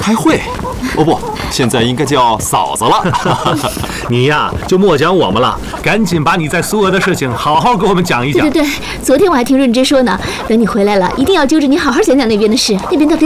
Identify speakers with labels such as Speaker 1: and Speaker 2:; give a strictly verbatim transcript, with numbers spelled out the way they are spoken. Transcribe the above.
Speaker 1: 开会。哦不，现在应该叫嫂子了。
Speaker 2: 你呀，就莫讲我们了，赶紧把你在苏俄的事情好好给我们讲一讲。
Speaker 3: 对对对，昨天我还听润之说呢，等你回来了，一定要揪着你好好讲讲那边的事。那边到底